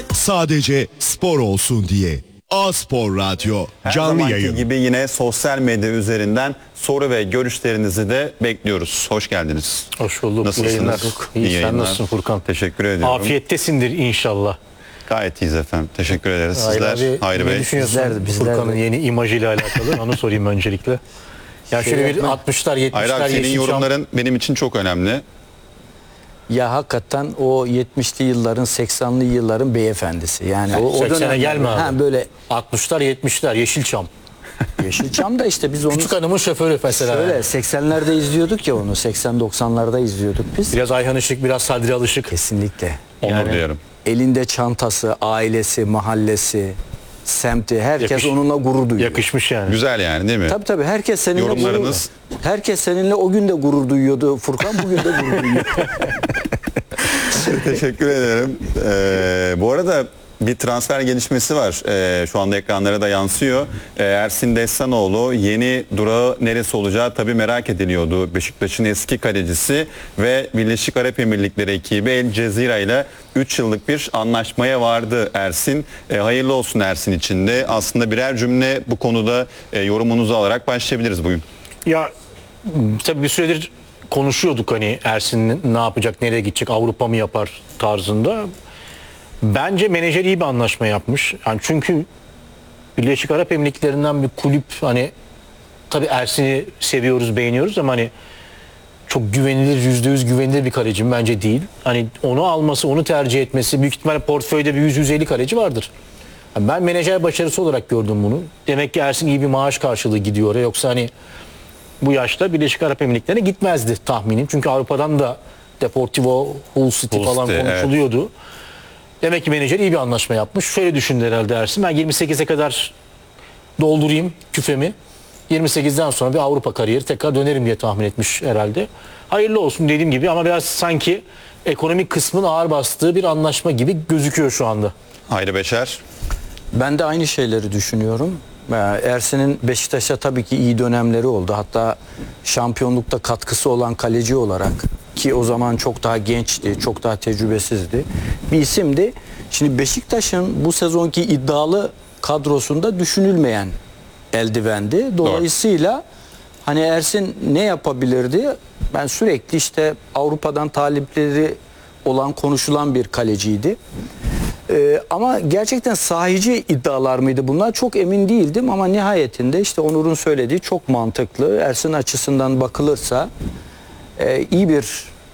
Sadece spor olsun diye. A-Spor Radyo Her canlı zamanki yayın. gibi yine sosyal medya üzerinden soru ve görüşlerinizi de bekliyoruz. Hoş geldiniz. Hoş bulduk. Nasılsınız? Yayınlar. İyi, sen yayınlar. nasılsın Furkan? Teşekkür ediyorum. Afiyettesindir inşallah. Gayet iyiyiz efendim. Teşekkür ederiz. Sizler Hayri ne Bey. düşünüyorsun Furkan'ın yeni imajıyla alakalı? Onu sorayım öncelikle. Ya şöyle bir 60'lar 70'ler Hayri abi, senin Yeşilçam. yorumların benim için çok önemli. Ya hakikaten o 70'li yılların 80'li yılların beyefendisi. Yani o 80'e dönem gelme abi. Ha böyle 60'lar 70'ler Yeşilçam. Yeşilçam da işte biz onu Küçük hanımın şoförü mesela. öyle 80'lerde izliyorduk ya onu. 80-90'larda izliyorduk biz. Biraz Ayhan Işık, biraz Sadri Alışık. Kesinlikle. Onur duyarım. Elinde çantası, ailesi, mahallesi, semti herkes onunla gurur duyuyor. Yakışmış yani. Güzel yani, değil mi? Tabii herkes seninle Yorumlarınız- herkes seninle o gün de gurur duyuyordu Furkan, bugün de gurur duyuyor. Teşekkür ederim. Bu arada bir transfer gelişmesi var. Şu anda ekranlara da yansıyor. Ersin Destanoğlu yeni durağı neresi olacağı tabii merak ediliyordu. Beşiktaş'ın eski kalecisi ve Birleşik Arap Emirlikleri ekibi El Cezira ile 3 yıllık bir anlaşmaya vardı Ersin. Hayırlı olsun Ersin için de. Aslında birer cümle bu konuda yorumunuzu alarak başlayabiliriz bugün. Ya tabii bir süredir konuşuyorduk hani Ersin ne yapacak, nereye gidecek, Avrupa mı yapar tarzında. Bence menajer iyi bir anlaşma yapmış. Yani çünkü Birleşik Arap Emirlikleri'nden bir kulüp, hani tabii Ersin'i seviyoruz, beğeniyoruz ama hani çok güvenilir, %100 güvenilir bir kaleci bence değil. Hani onu alması, onu tercih etmesi, büyük ihtimalle portföyde bir 100-150 kaleci vardır. Yani ben menajer başarısı olarak gördüm bunu. Demek ki Ersin iyi bir maaş karşılığı gidiyor oraya. Yoksa hani bu yaşta Birleşik Arap Emirlikleri'ne gitmezdi tahminim. Çünkü Avrupa'dan da Deportivo, Hull City Hull falan City, konuşuluyordu. Demek ki menajer iyi bir anlaşma yapmış. Şöyle düşündü herhalde Ersin. Ben 28'e kadar doldurayım küfemi. 28'den sonra bir Avrupa kariyeri tekrar dönerim diye tahmin etmiş herhalde. Hayırlı olsun dediğim gibi ama biraz sanki ekonomik kısmın ağır bastığı bir anlaşma gibi gözüküyor şu anda. Hayri Beşer. Ben de aynı şeyleri düşünüyorum. Ersin'in Beşiktaş'a tabii ki iyi dönemleri oldu. Hatta şampiyonlukta katkısı olan kaleci olarak, ki o zaman çok daha gençti, çok daha tecrübesizdi bir isimdi. Şimdi Beşiktaş'ın bu sezonki iddialı kadrosunda düşünülmeyen eldivendi. Dolayısıyla hani Ersin ne yapabilirdi? Ben sürekli işte Avrupa'dan talipleri olan, konuşulan bir kaleciydi. Ama gerçekten sahici iddialar mıydı bunlar? Çok emin değildim ama nihayetinde işte Onur'un söylediği çok mantıklı. Ersin açısından bakılırsa iyi bir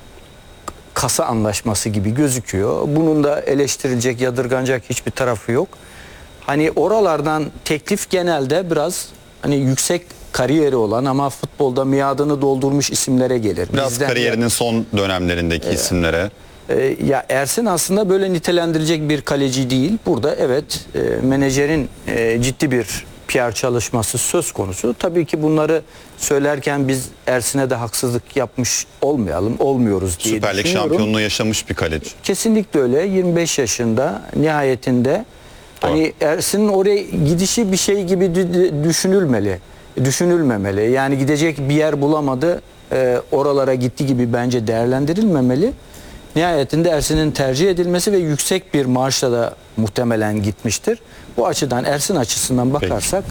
kasa anlaşması gibi gözüküyor. Bunun da eleştirilecek, yadırganacak hiçbir tarafı yok. Hani oralardan teklif genelde biraz hani yüksek kariyeri olan ama futbolda miadını doldurmuş isimlere gelir. Biraz Bizden kariyerinin son dönemlerindeki isimlere. ya Ersin aslında böyle nitelendirilecek bir kaleci değil. Burada evet menajerin ciddi bir PR çalışması söz konusu. Tabii ki bunları söylerken biz Ersin'e de haksızlık yapmış olmuyoruz diye Süper Lig düşünüyorum. şampiyonluğu yaşamış bir kaleci. Kesinlikle öyle. 25 yaşında nihayetinde hani Ersin'in oraya gidişi bir şey gibi düşünülmemeli. Yani gidecek bir yer bulamadı. Oralara gitti gibi bence değerlendirilmemeli. Nihayetinde Ersin'in tercih edilmesi ve yüksek bir maaşla da muhtemelen gitmiştir. Bu açıdan Ersin açısından bakarsak